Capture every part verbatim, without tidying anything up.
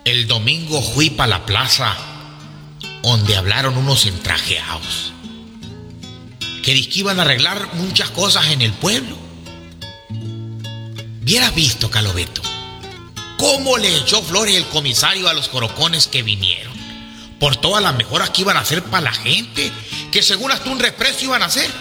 El domingo fui pa' la plaza donde hablaron unos entrajeados que dizque iban a arreglar muchas cosas en el pueblo. Vieras visto, Calobeto, cómo le echó flores el comisario a los corocones que vinieron por todas las mejoras que iban a hacer para la gente, que según hasta un reprecio iban a hacer.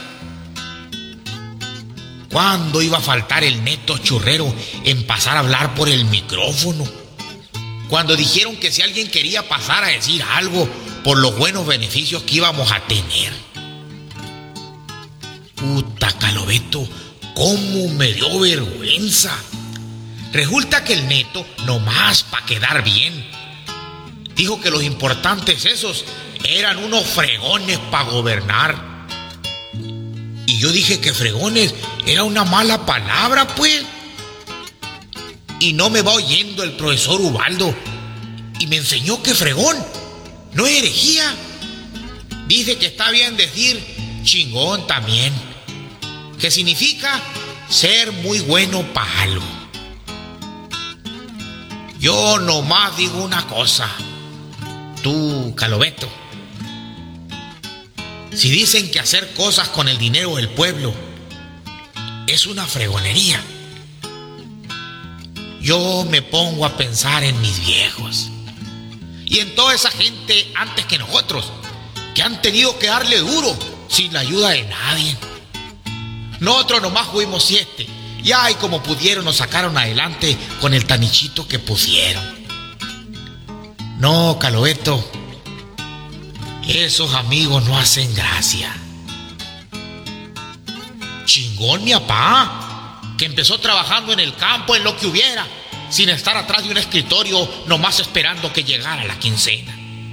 ¿Cuándo iba a faltar el neto churrero en pasar a hablar por el micrófono? Cuando dijeron que si alguien quería pasar a decir algo por los buenos beneficios que íbamos a tener. Puta, Calobeto, cómo me dio vergüenza. Resulta que el neto, nomás para quedar bien, dijo que los importantes esos eran unos fregones para gobernar. Y yo dije que fregones era una mala palabra, pues. Y no me va oyendo el profesor Ubaldo y me enseñó que fregón no es herejía. Dice que está bien decir chingón también, que significa ser muy bueno para algo. Yo nomás digo una cosa, tú, Calobeto. Si dicen que hacer cosas con el dinero del pueblo es una fregonería, yo me pongo a pensar en mis viejos y en toda esa gente antes que nosotros, que han tenido que darle duro sin la ayuda de nadie. Nosotros nomás fuimos siete y ay, como pudieron nos sacaron adelante con el tanichito que pusieron. No, Calobeto, esos amigos no hacen gracia. Chingón mi papá, que empezó trabajando en el campo en lo que hubiera, sin estar atrás de un escritorio nomás esperando que llegara la quincena.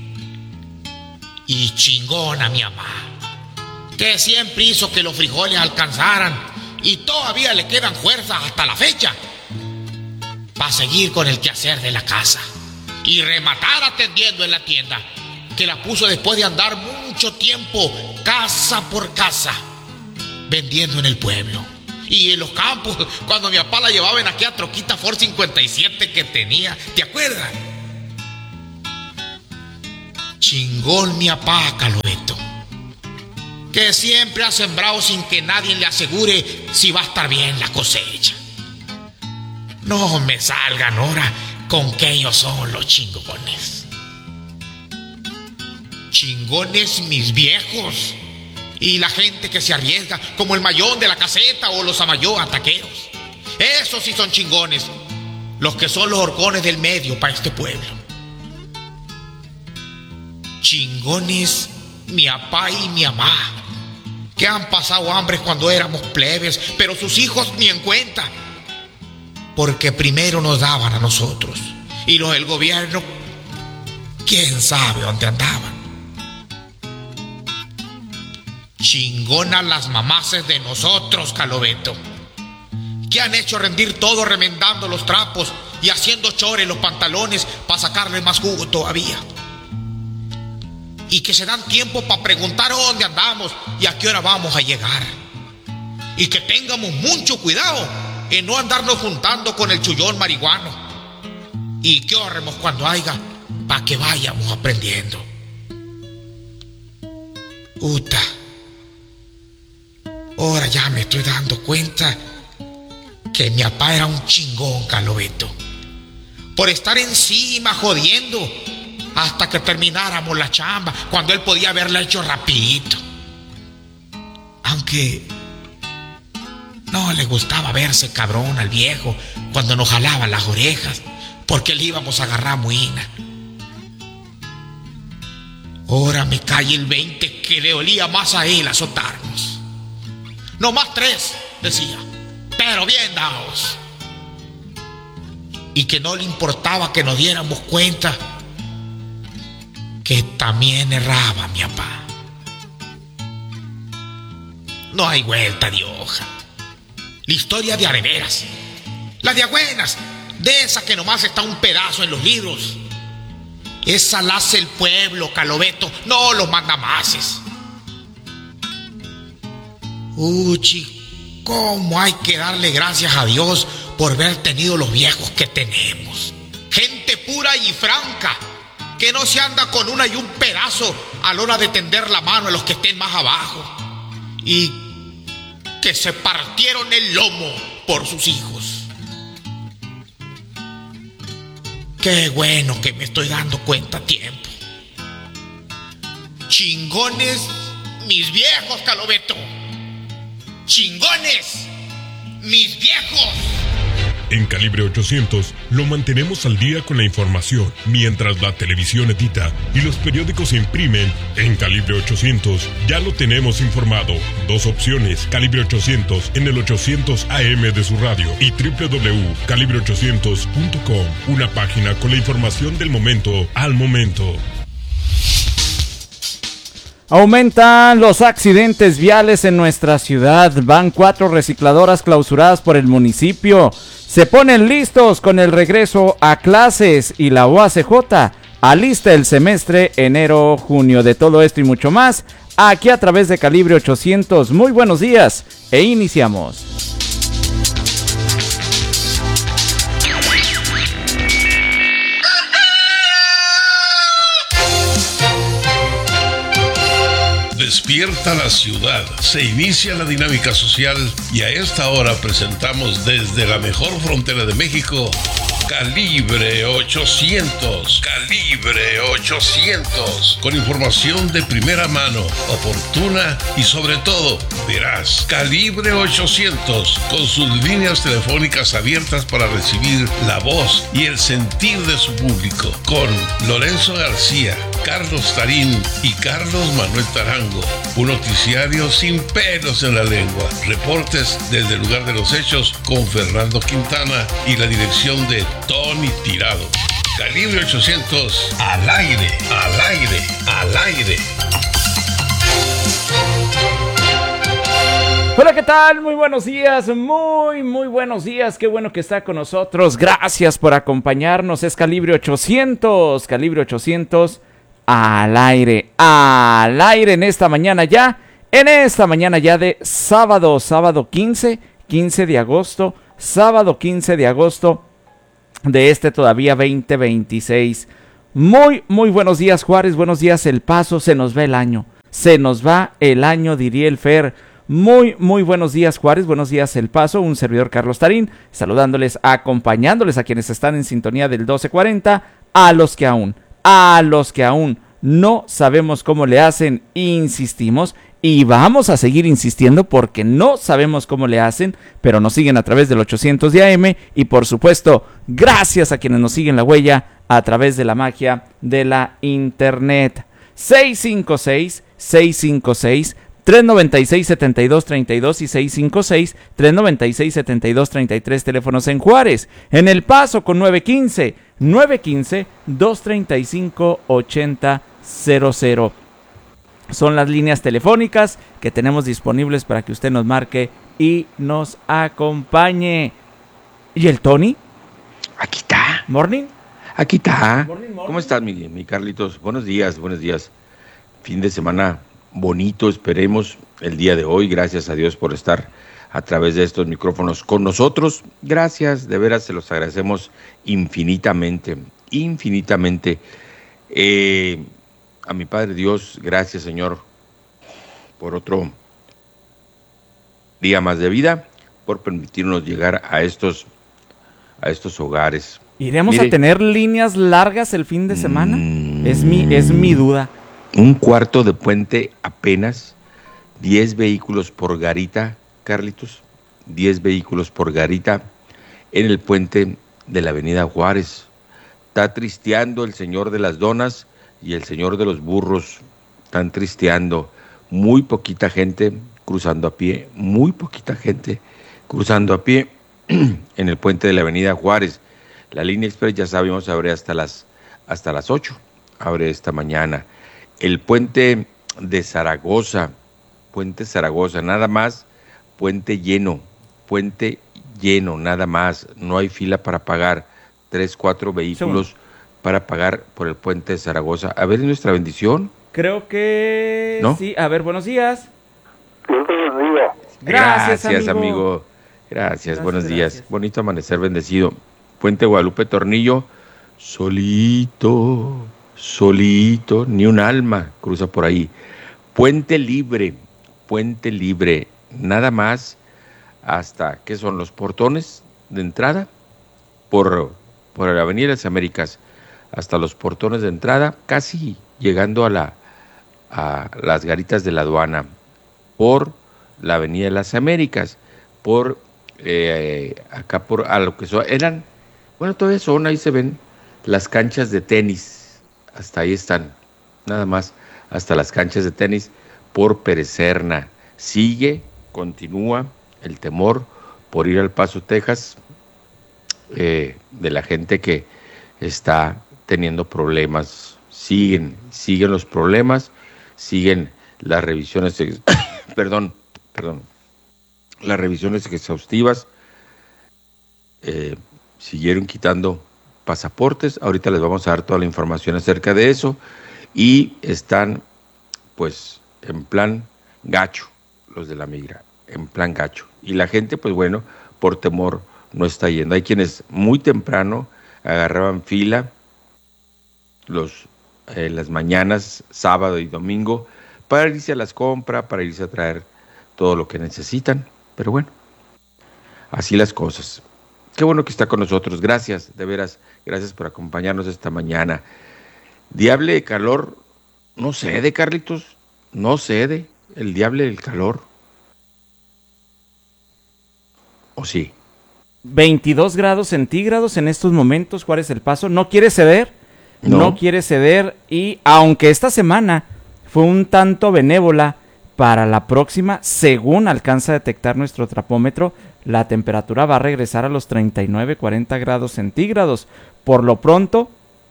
Y chingona mi mamá, que siempre hizo que los frijoles alcanzaran y todavía le quedan fuerzas hasta la fecha para seguir con el quehacer de la casa y rematar atendiendo en la tienda, que la puso después de andar mucho tiempo casa por casa vendiendo en el pueblo y en los campos, cuando mi papá la llevaba en aquella troquita Ford cincuenta y siete que tenía, ¿te acuerdas? Chingón mi papá, Calobeto, que siempre ha sembrado sin que nadie le asegure si va a estar bien la cosecha. No me salgan ahora con que ellos son los chingones. Chingones mis viejos y la gente que se arriesga, como el Mayón de la Caseta o los Amayó ataqueros. Esos sí son chingones, los que son los horcones del medio para este pueblo. Chingones mi papá y mi mamá, que han pasado hambre cuando éramos plebes, pero sus hijos ni en cuenta, porque primero nos daban a nosotros y los del gobierno, quién sabe dónde andaban. Chingonas las mamaces de nosotros, Calobeto, que han hecho rendir todo remendando los trapos y haciendo chores los pantalones para sacarle más jugo todavía. Y que se dan tiempo para preguntar dónde andamos y a qué hora vamos a llegar. Y que tengamos mucho cuidado en no andarnos juntando con el chullón marihuano. Y que ahorremos cuando haya para que vayamos aprendiendo. Uta. Ahora ya me estoy dando cuenta que mi papá era un chingón, Calobeto, por estar encima jodiendo hasta que termináramos la chamba, cuando él podía haberla hecho rapidito. Aunque no le gustaba verse cabrón al viejo cuando nos jalaba las orejas, porque le íbamos a agarrar muina. Ahora me cae el veinte que le olía más a él azotarnos. No más tres, decía, pero bien dados. Y que no le importaba que nos diéramos cuenta que también erraba mi papá. No hay vuelta de hoja. La historia de areveras, la de agüenas, de esa que nomás está un pedazo en los libros, esa la hace el pueblo, Calobeto, no los mandamases. Uchi, cómo hay que darle gracias a Dios por haber tenido los viejos que tenemos. gente pura y franca, que no se anda con una y un pedazo a la hora de tender la mano a los que estén más abajo, y que se partieron el lomo por sus hijos. Qué bueno que me estoy dando cuenta a tiempo. Chingones mis viejos, Calobeto. Chingones mis viejos. En Calibre ochocientos lo mantenemos al día con la información, mientras la televisión edita y los periódicos se imprimen. En Calibre ochocientos ya lo tenemos informado. Dos opciones: Calibre ochocientos en el ochocientos A M de su radio y doble u doble u doble u punto calibre ochocientos punto com, una página con la información del momento al momento. Aumentan los accidentes viales en nuestra ciudad. Van cuatro recicladoras clausuradas por el municipio. Se ponen listos con el regreso a clases y la U A C J alista el semestre enero-junio. De todo esto y mucho más, aquí a través de Calibre ochocientos. Muy buenos días e iniciamos. Despierta la ciudad, se inicia la dinámica social y a esta hora presentamos desde la mejor frontera de México, Calibre ochocientos, Calibre ochocientos, con información de primera mano, oportuna y sobre todo veraz. Calibre ochocientos, con sus líneas telefónicas abiertas para recibir la voz y el sentir de su público, con Lorenzo García, Carlos Tarín y Carlos Manuel Tarango. Un noticiario sin pelos en la lengua. Reportes desde el lugar de los hechos con Fernando Quintana y la dirección de Tony Tirado. Calibre ochocientos, al aire, al aire, al aire. Hola, ¿qué tal? Muy buenos días, muy, muy buenos días. Qué bueno que está con nosotros. Gracias por acompañarnos. Es Calibre ochocientos, Calibre ochocientos. Al aire, al aire en esta mañana ya, en esta mañana ya de sábado, sábado quince, quince de agosto, sábado quince de agosto de este todavía veinte veintiséis. Muy, muy buenos días, Juárez, buenos días, El Paso. Se nos va el año, se nos va el año, diría el Fer. Muy, muy buenos días, Juárez, buenos días, El Paso. Un servidor, Carlos Tarín, saludándoles, acompañándoles a quienes están en sintonía del doce cuarenta, a los que aún A los que aún no sabemos cómo le hacen, insistimos y vamos a seguir insistiendo porque no sabemos cómo le hacen, pero nos siguen a través del ochocientos de A M y por supuesto, gracias a quienes nos siguen la huella a través de la magia de la internet. seis cinco seis, seis cinco seis, tres nueve seis, siete dos tres dos y seis cinco seis, tres nueve seis, siete dos tres tres, teléfonos en Juárez. En El Paso con nueve uno cinco, nueve uno cinco, dos tres cinco, ocho cero cero cero. Son las líneas telefónicas que tenemos disponibles para que usted nos marque y nos acompañe. ¿Y el Tony? Aquí está. ¿Morning? Aquí está. Morning, morning. ¿Cómo estás, mi, mi Carlitos? Buenos días, buenos días. Fin de semana bonito, esperemos el día de hoy. Gracias a Dios por estar a través de estos micrófonos con nosotros. Gracias, de veras se los agradecemos infinitamente, infinitamente. Eh, a mi Padre Dios, gracias, Señor, por otro día más de vida, por permitirnos llegar a estos, a estos hogares. ¿Iremos Mire, a tener líneas largas el fin de semana? Mm, es mi, es mi duda. Un cuarto de puente apenas, diez vehículos por garita, Carlitos, diez vehículos por garita en el puente de la avenida Juárez. Está tristeando el señor de las donas y el señor de los burros. Están tristeando. Muy poquita gente cruzando a pie, muy poquita gente cruzando a pie en el puente de la avenida Juárez. La línea express, ya sabemos, abre hasta las, hasta las ocho, abre esta mañana. El puente de Zaragoza, puente Zaragoza, nada más, puente lleno, puente lleno, nada más, no hay fila para pagar, tres, cuatro vehículos sí, para pagar por el puente de Zaragoza. A ver, nuestra bendición. Creo que ¿no? Sí, a ver, buenos días. Buenos días. Gracias, Gracias amigo. amigo. Gracias, Gracias, buenos días. Gracias. Bonito amanecer, bendecido. Puente Guadalupe Tornillo, solito, solito, ni un alma cruza por ahí. Puente libre, puente libre, nada más hasta, ¿qué son los portones de entrada? Por, por la Avenida de las Américas, hasta los portones de entrada, casi llegando a, la, a las garitas de la aduana, por la Avenida de las Américas, por eh, acá por a lo que son, eran, bueno, todavía son, ahí se ven las canchas de tenis, hasta ahí están, nada más, hasta las canchas de tenis por Perecerna. Sigue, continúa el temor por ir al Paso, Texas, eh, de la gente que está teniendo problemas. Siguen, siguen los problemas, siguen las revisiones, ex- perdón, perdón, las revisiones exhaustivas, eh, siguieron quitando pasaportes. Ahorita les vamos a dar toda la información acerca de eso, y están pues en plan gacho los de la migra, en plan gacho, y la gente pues bueno, por temor no está yendo. Hay quienes muy temprano agarraban fila los eh, las mañanas, sábado y domingo, para irse a las compras, para irse a traer todo lo que necesitan, pero bueno, así las cosas. Qué bueno que está con nosotros, gracias, de veras, gracias por acompañarnos esta mañana. Diable de calor, no cede, Carlitos, no cede el diable del calor. ¿O sí? veintidós grados centígrados en estos momentos, Juárez El Paso, no quiere ceder, no. no quiere ceder, y aunque esta semana fue un tanto benévola, para la próxima, según alcanza a detectar nuestro trapómetro, la temperatura va a regresar a los treinta y nueve, cuarenta grados centígrados. Por lo pronto,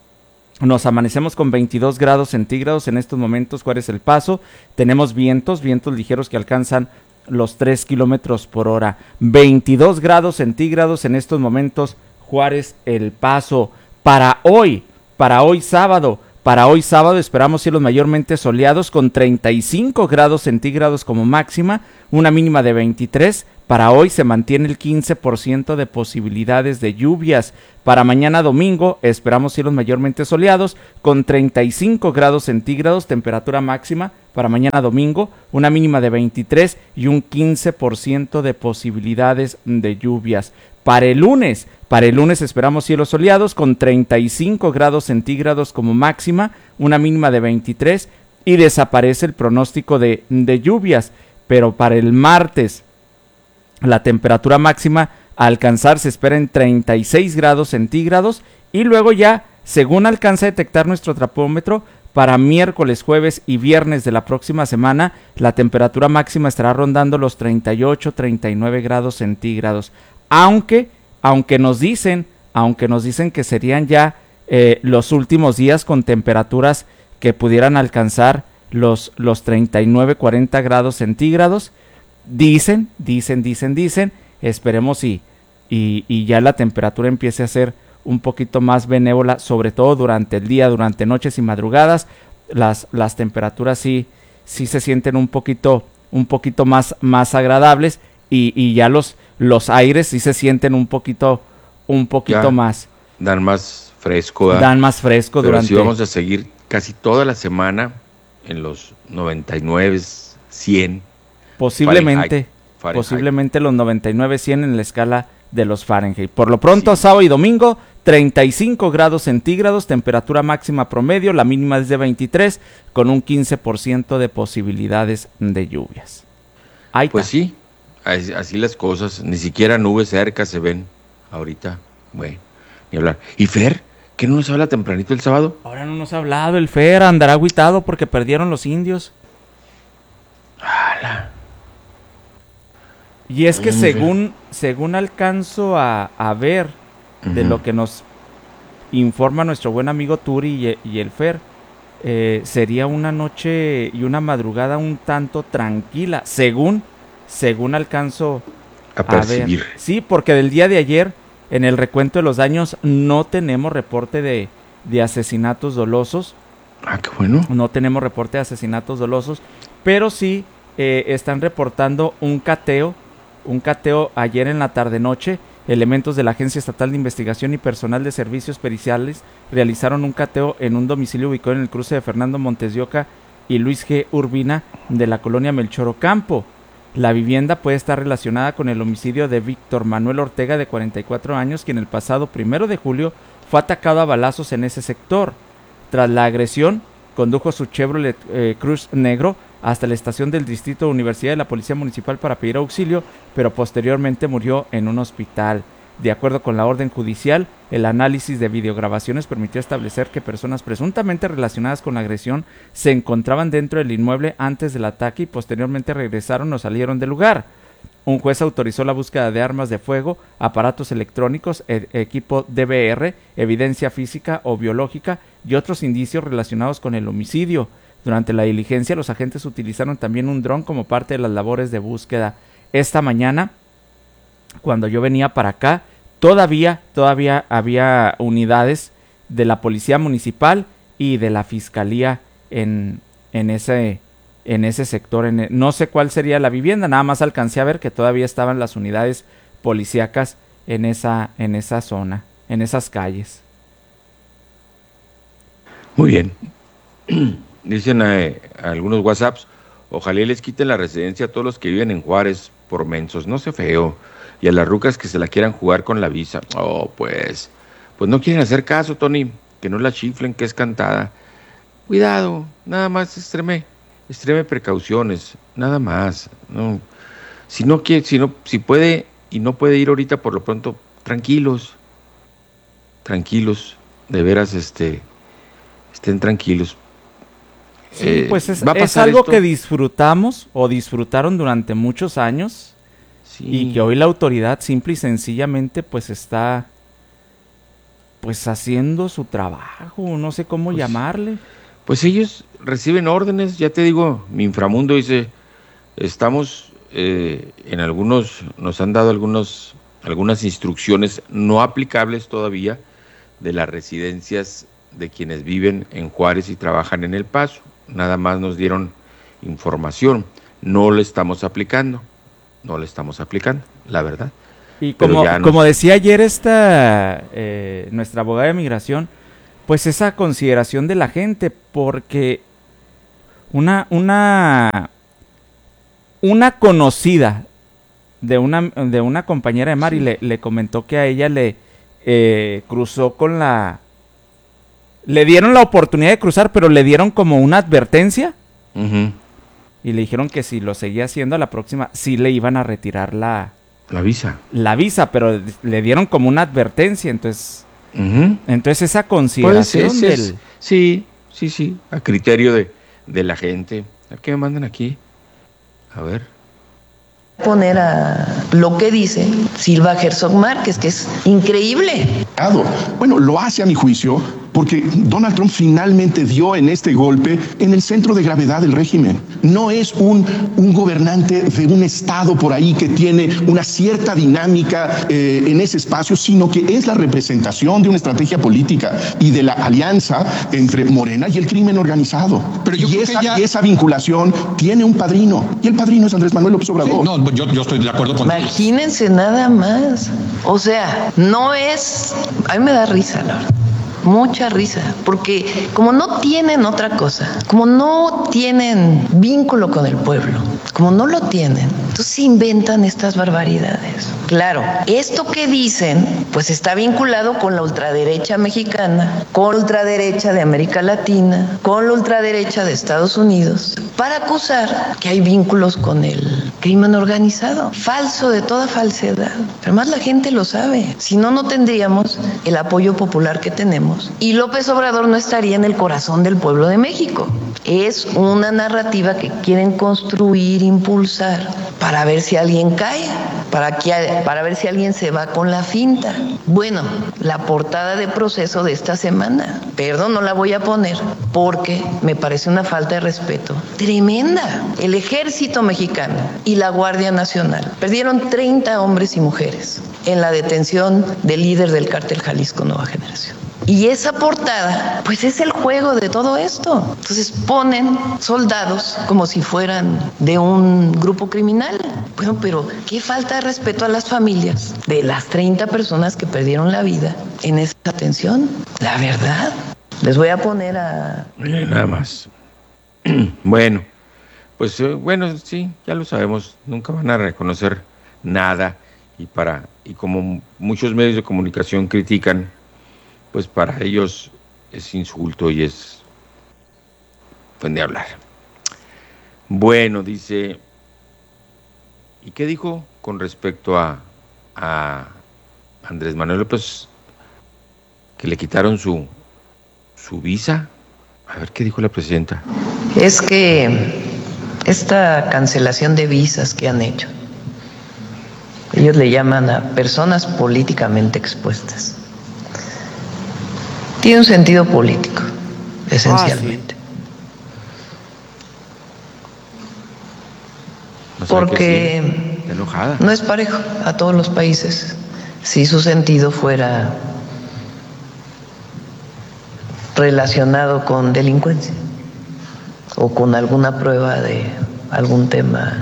nos amanecemos con veintidós grados centígrados en estos momentos, Juárez El Paso. Tenemos vientos, vientos ligeros que alcanzan los tres kilómetros por hora. veintidós grados centígrados en estos momentos, Juárez El Paso. Para hoy, para hoy sábado, para hoy sábado esperamos cielos mayormente soleados con treinta y cinco grados centígrados como máxima, una mínima de veintitrés. Para hoy se mantiene el quince por ciento de posibilidades de lluvias. Para mañana domingo esperamos cielos mayormente soleados con treinta y cinco grados centígrados, temperatura máxima para mañana domingo, una mínima de veintitrés y un quince por ciento de posibilidades de lluvias. Para el lunes, para el lunes esperamos cielos soleados con treinta y cinco grados centígrados como máxima, una mínima de veintitrés, y desaparece el pronóstico de, de lluvias. Pero para el martes, la temperatura máxima a alcanzar se espera en treinta y seis grados centígrados, y luego ya, según alcanza a detectar nuestro trapómetro, para miércoles, jueves y viernes de la próxima semana, la temperatura máxima estará rondando los treinta y ocho, treinta y nueve grados centígrados. Aunque, aunque nos dicen, aunque nos dicen que serían ya eh, los últimos días con temperaturas que pudieran alcanzar los, los treinta y nueve, cuarenta grados centígrados, dicen, dicen, dicen, dicen, esperemos y, y, y ya la temperatura empiece a ser un poquito más benévola, sobre todo durante el día, durante noches y madrugadas, las, las temperaturas sí, sí se sienten un poquito, un poquito más, más agradables, y, y ya los, los aires sí se sienten un poquito, un poquito ya más. Dan más fresco. ¿eh? Dan más fresco. Pero durante. sí vamos a seguir casi toda la semana en los noventa y nueve, cien. Posiblemente, Fahrenheit. Fahrenheit. posiblemente los noventa y nueve, cien en la escala de los Fahrenheit. Por lo pronto, sí. Sábado y domingo, treinta y cinco grados centígrados, temperatura máxima promedio, la mínima es de veintitrés, con un quince por ciento de posibilidades de lluvias. Ahí pues está. Sí, así, así las cosas, ni siquiera nubes cerca se ven ahorita, bueno, ni hablar. ¿Y Fer? ¿Qué no nos habla tempranito el sábado? Ahora no nos ha hablado el Fer, andará agüitado porque perdieron los indios. ¡Hala! Y es que Ay, según, según alcanzo a, a ver de uh-huh. lo que nos informa nuestro buen amigo Turi y, y el Fer, eh, sería una noche y una madrugada un tanto tranquila, según, según alcanzo a percibir. A ver. Sí, porque del día de ayer, en el recuento de los daños, no tenemos reporte de, de asesinatos dolosos. Ah, qué bueno. No tenemos reporte de asesinatos dolosos, pero sí eh, están reportando un cateo, un cateo ayer en la tarde-noche, Elementos de la Agencia Estatal de Investigación y personal de servicios periciales realizaron un cateo en un domicilio ubicado en el cruce de Fernando Montes de Oca y Luis G. Urbina de la colonia Melchor Ocampo. La vivienda puede estar relacionada con el homicidio de Víctor Manuel Ortega, de cuarenta y cuatro años, quien el pasado primero de julio fue atacado a balazos en ese sector. Tras la agresión, condujo su Chevrolet eh, Cruz negro hasta la estación del Distrito de Universidad de la Policía Municipal para pedir auxilio, pero posteriormente murió en un hospital. De acuerdo con la orden judicial, el análisis de videograbaciones permitió establecer que personas presuntamente relacionadas con la agresión se encontraban dentro del inmueble antes del ataque y posteriormente regresaron o salieron del lugar. Un juez autorizó la búsqueda de armas de fuego, aparatos electrónicos, e- equipo D V R, evidencia física o biológica y otros indicios relacionados con el homicidio. Durante la diligencia, los agentes utilizaron también un dron como parte de las labores de búsqueda. Esta mañana, cuando yo venía para acá, todavía, todavía había unidades de la Policía Municipal y de la Fiscalía en, en ese... en ese sector. En el, no sé cuál sería la vivienda, nada más alcancé a ver que todavía estaban las unidades policíacas en esa, en esa zona, en esas calles. Muy bien. Dicen eh, algunos WhatsApps, ojalá les quiten la residencia a todos los que viven en Juárez por mensos, no sé feo, y a las rucas que se la quieran jugar con la visa. Oh, pues, pues no quieren hacer caso, Tony, que no la chiflen, que es cantada. Cuidado, nada más extreme. Extreme precauciones, nada más. No, si no quiere, si no, si puede y no puede ir ahorita, por lo pronto, tranquilos, tranquilos, de veras, este, estén tranquilos. Sí, eh, pues es, es algo esto? que disfrutamos o disfrutaron durante muchos años, sí. Y que hoy la autoridad simple y sencillamente, pues está, pues haciendo su trabajo, no sé cómo pues, llamarle. Pues ellos reciben órdenes, ya te digo, mi inframundo dice, estamos eh, en algunos, nos han dado algunos, algunas instrucciones no aplicables todavía de las residencias de quienes viven en Juárez y trabajan en El Paso. Nada más nos dieron información, no le estamos aplicando, no le estamos aplicando, la verdad. Y como, nos... como decía ayer esta, eh, nuestra abogada de migración, pues esa consideración de la gente, porque una, una, una conocida de una, de una compañera de Mari sí. le, le comentó que a ella le eh, cruzó con la, le dieron la oportunidad de cruzar, pero le dieron como una advertencia, uh-huh. y le dijeron que si lo seguía haciendo a la próxima, sí le iban a retirar la, la visa, la visa, pero le dieron como una advertencia, entonces... Uh-huh. Entonces esa consideración pues es, del... Sí, sí, sí, a criterio de, de la gente. ¿A qué me mandan aquí? A ver. Poner a lo que dice Silva Herzog Márquez, que es increíble. Bueno, lo hace a mi juicio porque Donald Trump finalmente dio en este golpe en el centro de gravedad del régimen. No es un, un gobernante de un estado por ahí que tiene una cierta dinámica eh, en ese espacio, sino que es la representación de una estrategia política y de la alianza entre Morena y el crimen organizado. Pero yo y, esa, ya... y esa vinculación tiene un padrino, y el padrino es Andrés Manuel López Obrador. Sí, no, yo, yo estoy de acuerdo con... Imagínense nada más. O sea, no es... A mí me da risa, la verdad. Mucha risa, porque como no tienen otra cosa, como no tienen vínculo con el pueblo, como no lo tienen, entonces inventan estas barbaridades. Claro, esto que dicen, pues está vinculado con la ultraderecha mexicana, con la ultraderecha de América Latina, con la ultraderecha de Estados Unidos, para acusar que hay vínculos con el crimen organizado. Falso de toda falsedad. Pero más la gente lo sabe. Si no, no tendríamos el apoyo popular que tenemos. Y López Obrador no estaría en el corazón del pueblo de México. Es una narrativa que quieren construir, impulsar, para ver si alguien cae, para, que, para ver si alguien se va con la finta. Bueno, la portada de Proceso de esta semana, perdón, no la voy a poner, porque me parece una falta de respeto tremenda. El Ejército Mexicano y la Guardia Nacional perdieron treinta hombres y mujeres en la detención del líder del cártel Jalisco Nueva Generación. Y esa portada, pues es el juego de todo esto. Entonces ponen soldados como si fueran de un grupo criminal. Bueno, pero qué falta de respeto a las familias de las treinta personas que perdieron la vida en esa atención. La verdad. Les voy a poner a... Eh, nada más. Bueno, pues eh, bueno, sí, ya lo sabemos. Nunca van a reconocer nada. Y, para, y como muchos medios de comunicación critican, pues para ellos es insulto y es pues de hablar. Bueno, dice, ¿y qué dijo con respecto a, a Andrés Manuel López? Que le quitaron su, su visa. A ver, ¿qué dijo la presidenta? Es que esta cancelación de visas que han hecho, ellos le llaman a personas políticamente expuestas. Tiene un sentido político, esencialmente. Ah, sí. O sea, porque sí, está enojada. No es parejo a todos los países. Si su sentido fuera relacionado con delincuencia o con alguna prueba de algún tema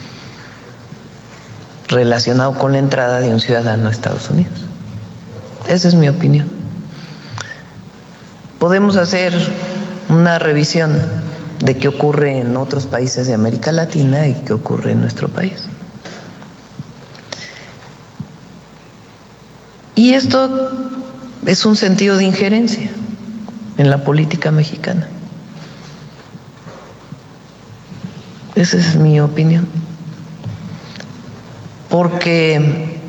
relacionado con la entrada de un ciudadano a Estados Unidos. Esa es mi opinión. Podemos hacer una revisión de qué ocurre en otros países de América Latina y qué ocurre en nuestro país. Y esto es un sentido de injerencia en la política mexicana. Esa es mi opinión. Porque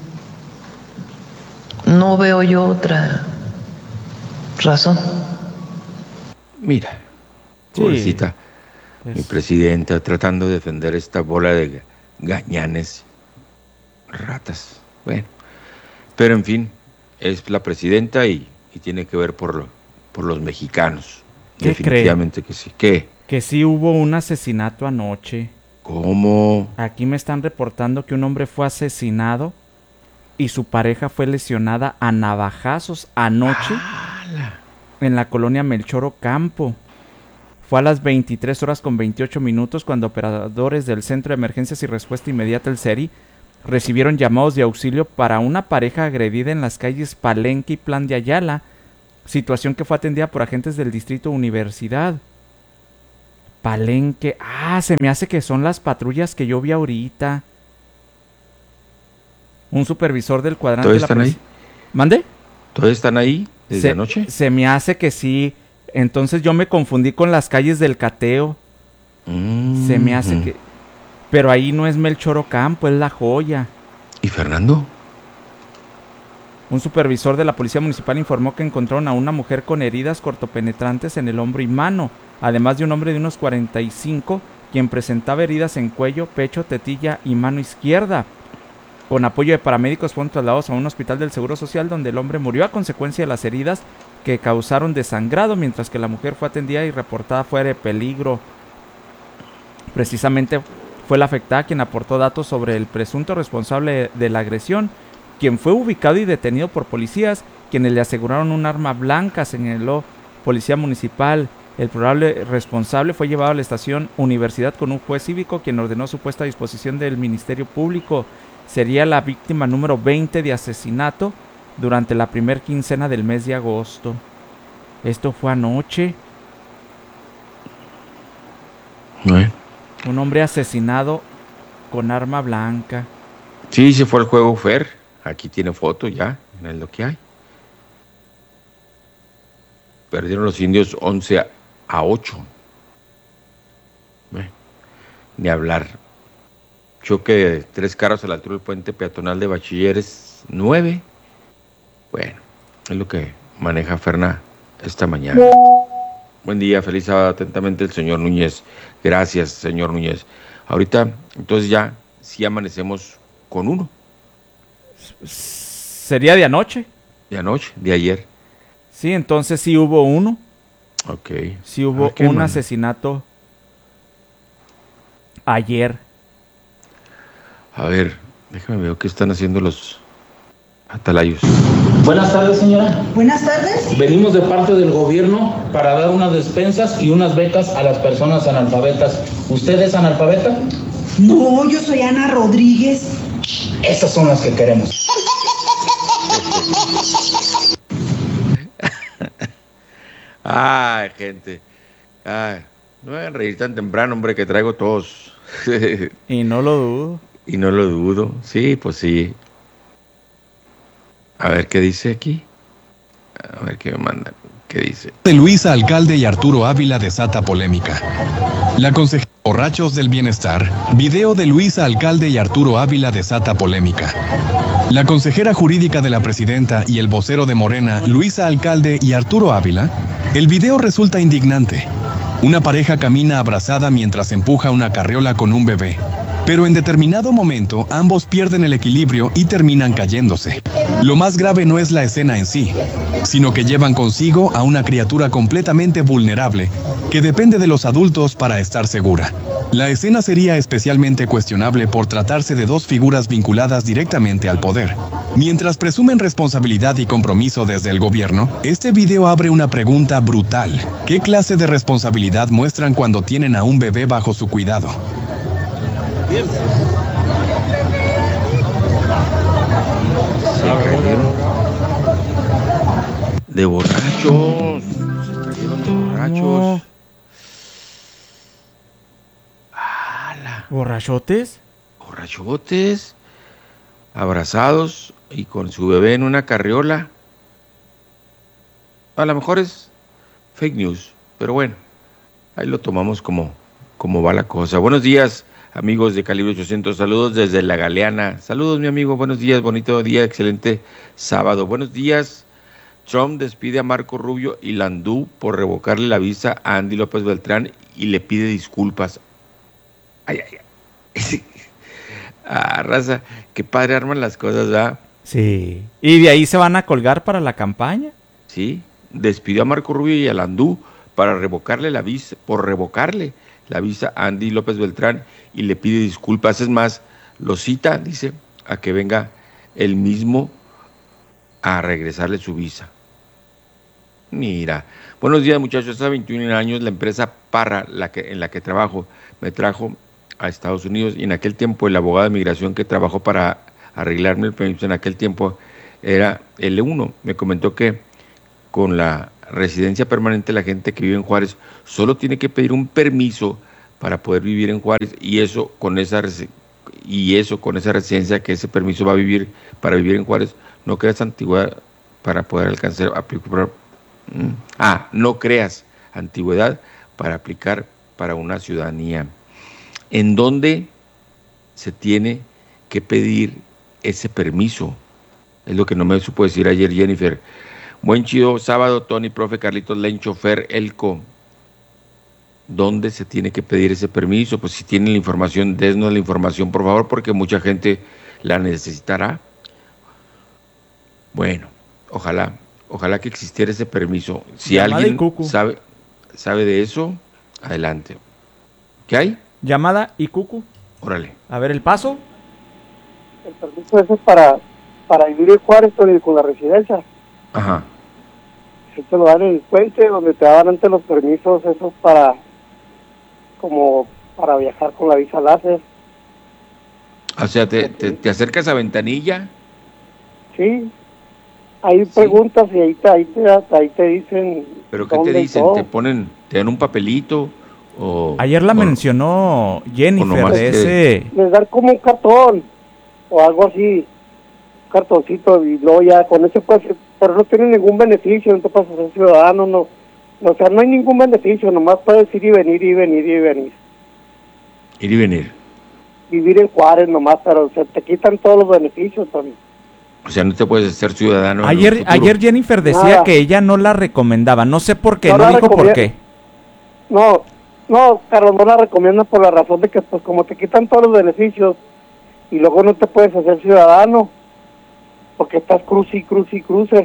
no veo yo otra razón. Mira, Sí. pobrecita, Es- mi presidenta tratando de defender esta bola de gañanes, ratas. Bueno, pero en fin, es la presidenta y, y tiene que ver por, lo- por los mexicanos. ¿Qué Definitivamente que sí. ¿Qué? Que sí hubo un asesinato anoche. ¿Cómo? Aquí me están reportando que un hombre fue asesinado y su pareja fue lesionada a navajazos anoche en la colonia Melchor Ocampo. Fue a las veintitrés horas con veintiocho minutos cuando operadores del Centro de Emergencias y Respuesta Inmediata, el C E R I, recibieron llamados de auxilio para una pareja agredida en las calles Palenque y Plan de Ayala, situación que fue atendida por agentes del Distrito Universidad. Palenque, ah, se me hace que son las patrullas que yo vi ahorita. Un supervisor del cuadrante ¿Todavía de la están ahí? policía- ¿Mande? ¿Todavía están ahí desde se, anoche? Se me hace que sí. Entonces yo me confundí con las calles del Cateo. Mm, Se me hace mm. que... Pero ahí no es Melchor Ocampo, es La Joya. ¿Y Fernando? Un supervisor de la Policía Municipal informó que encontraron a una mujer con heridas cortopenetrantes en el hombro y mano, además de un hombre de unos cuarenta y cinco, quien presentaba heridas en cuello, pecho, tetilla y mano izquierda. Con apoyo de paramédicos fueron trasladados a un hospital del Seguro Social, donde el hombre murió a consecuencia de las heridas que causaron desangrado, mientras que la mujer fue atendida y reportada fuera de peligro. Precisamente fue la afectada quien aportó datos sobre el presunto responsable de la agresión, quien fue ubicado y detenido por policías, quienes le aseguraron un arma blanca, señaló Policía Municipal. El probable responsable fue llevado a la estación Universidad con un juez cívico, quien ordenó su puesta a disposición del Ministerio Público. Sería la víctima número veinte de asesinato durante la primer quincena del mes de agosto. Esto fue anoche. ¿Eh? Un hombre asesinado con arma blanca. Sí, se fue al juego Fer. Aquí tiene foto ya, es lo que hay. Perdieron los indios once a ocho. Bueno, ni hablar. Choque de tres carros a la altura del puente peatonal de Bachilleres nueve. Bueno, es lo que maneja Ferna esta mañana. Buen día, feliz sábado, atentamente el señor Núñez. Gracias, señor Núñez. Ahorita, entonces ya, sí amanecemos con uno. ¿Sería de anoche? De anoche, de ayer. Sí, entonces sí hubo uno. Ok. Sí hubo Ah, qué un mal. asesinato ayer. A ver, déjame ver qué están haciendo los atalayos. Buenas tardes, señora. Buenas tardes. Venimos de parte del gobierno para dar unas despensas y unas becas a las personas analfabetas. ¿Usted es analfabeta? No, yo soy Ana Rodríguez. Esas son las que queremos. Ay, gente. Ay, no me hagan reír tan temprano, hombre, que traigo tos. Y no lo dudo. Y no lo dudo. Sí, pues sí. A ver qué dice aquí. A ver qué me manda. ¿Qué dice? De Luisa Alcalde y Arturo Ávila desata polémica. La consejera Borrachos del Bienestar. Video de Luisa Alcalde y Arturo Ávila desata polémica. La consejera jurídica de la presidenta y el vocero de Morena, Luisa Alcalde y Arturo Ávila. El video resulta indignante. Una pareja camina abrazada mientras empuja una carriola con un bebé. Pero en determinado momento, ambos pierden el equilibrio y terminan cayéndose. Lo más grave no es la escena en sí, sino que llevan consigo a una criatura completamente vulnerable, que depende de los adultos para estar segura. La escena sería especialmente cuestionable por tratarse de dos figuras vinculadas directamente al poder. Mientras presumen responsabilidad y compromiso desde el gobierno, este video abre una pregunta brutal. ¿Qué clase de responsabilidad muestran cuando tienen a un bebé bajo su cuidado? Se cayeron de borrachos. Se cayeron de borrachos. ¡Hala! ¿Borrachotes? Borrachotes. Abrazados y con su bebé en una carriola. A lo mejor es fake news, pero bueno, ahí lo tomamos como, como va la cosa. Buenos días, amigos de Calibre ochocientos, saludos desde La Galeana. Saludos, mi amigo, buenos días, bonito día, excelente sábado. Buenos días. Trump despide a Marco Rubio y Landú por revocarle la visa a Andy López Beltrán y le pide disculpas. Ay, ay, ay. Ah, raza, qué padre arman las cosas, ¿verdad? Sí. ¿Y de ahí se van a colgar para la campaña? Sí, despidió a Marco Rubio y a Landú para revocarle la visa, por revocarle la visa a Andy López Beltrán y le pide disculpas. Es más, lo cita, dice, a que venga él mismo a regresarle su visa. Mira, buenos días, muchachos. Hace veintiún años la empresa Parra, la que, en la que trabajo, me trajo a Estados Unidos, y en aquel tiempo el abogado de migración que trabajó para arreglarme el permiso en aquel tiempo era L uno. Me comentó que con la residencia permanente la gente que vive en Juárez solo tiene que pedir un permiso para poder vivir en Juárez, y eso con esa y eso con esa residencia, que ese permiso va a vivir para vivir en Juárez, no creas antigüedad para poder alcanzar aplicar ah no creas antigüedad para aplicar para una ciudadanía. ¿En dónde se tiene que pedir ese permiso? Es lo que no me supo decir ayer Jennifer. Buen chido sábado, Tony, profe, Carlitos, Lencho, Fer, Elco. ¿Dónde se tiene que pedir ese permiso? Pues si tienen la información, denos la información, por favor, porque mucha gente la necesitará. Bueno, ojalá, ojalá que existiera ese permiso. Si Llamada alguien sabe, sabe de eso, adelante. ¿Qué hay? Llamada y cucu. Órale. A ver, el paso. El permiso ese es para, para vivir en Juárez con la residencia. Ajá. Si te lo dan en el puente, donde te daban antes los permisos esos para, como para viajar con la visa láser. O sea, te, te, te acercas a ventanilla. Sí. Ahí sí. Preguntas y ahí te, ahí te, ahí te dicen. ¿Pero qué te dicen? ¿Te ponen, te dan un papelito? O, Ayer la o, mencionó Jennifer de ese. Les dan como un cartón o algo así, un cartoncito, y luego ya con ese pues, pero no tiene ningún beneficio, no te pasas a ser ciudadano, no, o sea, no hay ningún beneficio, nomás puedes ir y venir y venir y venir. Ir y venir. Vivir en Juárez nomás, pero se te quitan todos los beneficios también. O sea, no te puedes ser ciudadano. Ayer, ayer Jennifer decía Nada. que ella no la recomendaba, no sé por qué, no, no dijo por qué. No, no, Carlos, no la recomiendan por la razón de que, pues, como te quitan todos los beneficios y luego no te puedes hacer ciudadano porque estás cruce y cruce y cruce.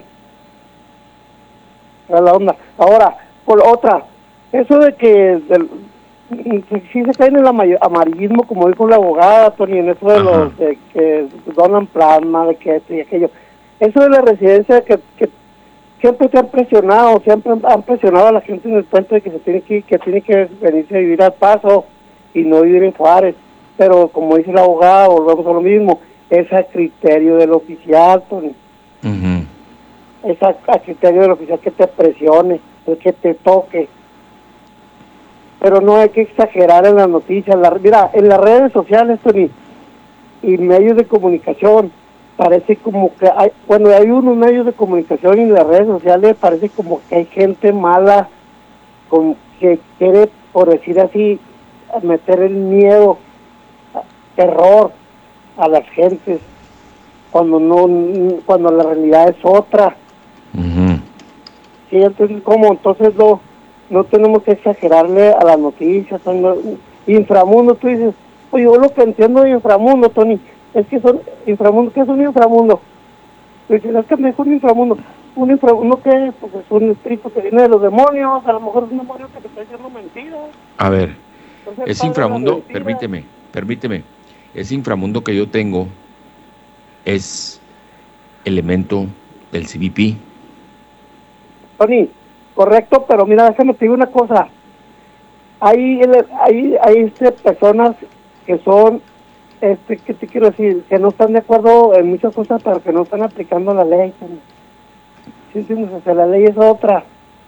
Es la onda. Ahora, por otra, eso de que del, si se cae en el amarillismo, como dijo la abogada, Tony, en eso de Ajá. los de que donan plasma, de que esto y aquello. eso de la residencia que, que siempre te han presionado, siempre han presionado a la gente en el puente de que se tiene que, que tiene que venirse a vivir al Paso y no vivir en Juárez. Pero como dice el abogado, volvemos a lo mismo, es a criterio del oficial, Tony. Uh-huh. Es a, a criterio del oficial que te presione, el que te toque. Pero no hay que exagerar en las noticias. La, mira, en las redes sociales, Tony, y medios de comunicación, parece como que hay, cuando hay unos medios de comunicación y en las redes sociales, parece como que hay gente mala, con, que quiere, por decir así, meter el miedo, terror a las gentes, cuando no, cuando la realidad es otra. Uh-huh. Sí, entonces, ¿cómo? Entonces no, no tenemos que exagerarle a las noticias. No, inframundo, tú dices, oye, yo lo que entiendo de inframundo, Tony, es que son inframundo. ¿Qué es un inframundo? Dices, es que me dijo un inframundo. ¿Un inframundo qué? Pues es un espíritu que viene de los demonios, a lo mejor es un demonio que te está diciendo mentiras. A ver, Entonces, ese padre, inframundo, la mentira. permíteme, permíteme, ese inframundo que yo tengo es elemento del C B P. Tony, correcto, pero mira, déjame te digo una cosa. Hay, hay, hay este, personas que son, este, ¿qué te quiero decir? Que no están de acuerdo en muchas cosas, pero que no están aplicando la ley. Tony. ¿Sí entiendes? O sea, la ley es otra.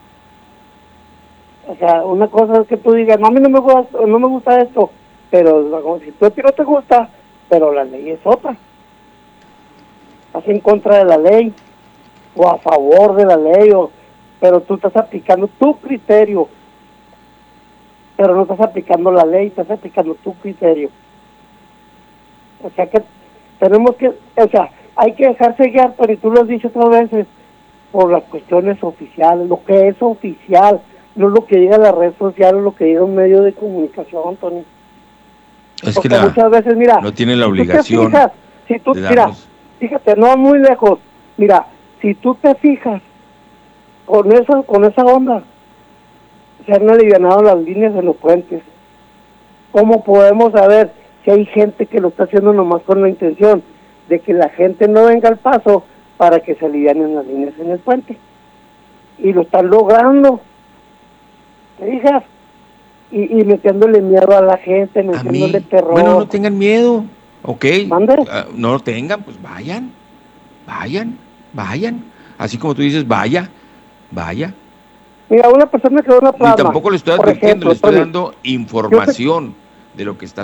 O sea, una cosa es que tú digas, no, a mí no me gusta, no me gusta esto, pero si tú a ti no te gusta, pero la ley es otra. Estás en contra de la ley, o a favor de la ley, o pero tú estás aplicando tu criterio, pero no estás aplicando la ley, estás aplicando tu criterio. O sea que tenemos que, o sea, hay que dejarse guiar, pero tú lo has dicho otras veces, por las cuestiones oficiales, lo que es oficial, no lo que diga la red social o lo que diga un medio de comunicación, Tony. Es Porque que la, muchas veces, mira, no tiene la si tú te obligación fijas, si tú, de mira, darnos... fíjate, no muy lejos, mira, si tú te fijas, con esa, con esa onda, se han alivianado las líneas de los puentes. ¿Cómo podemos saber si hay gente que lo está haciendo nomás con la intención de que la gente no venga al Paso para que se alivianen las líneas en el puente? Y lo están logrando, ¿te fijas? Y, y metiéndole miedo a la gente, metiéndole terror. Bueno, no tengan miedo, ok. ¿Mande? Uh, no lo tengan, pues vayan, vayan, vayan. Así como tú dices, vaya, vaya. Mira, una persona que da una plasma. Y tampoco le estoy advirtiendo, le estoy dando información de lo que está